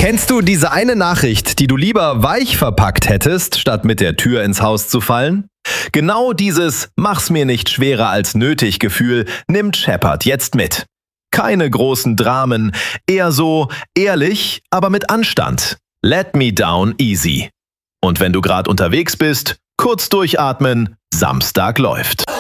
Kennst du diese eine Nachricht, die du lieber weich verpackt hättest, statt mit der Tür ins Haus zu fallen? Genau dieses "Mach's mir nicht schwerer als nötig" Gefühl nimmt Shepard jetzt mit. Keine großen Dramen, eher so ehrlich, aber mit Anstand. Let me down easy. Und wenn du gerade unterwegs bist, kurz durchatmen, Samstag läuft.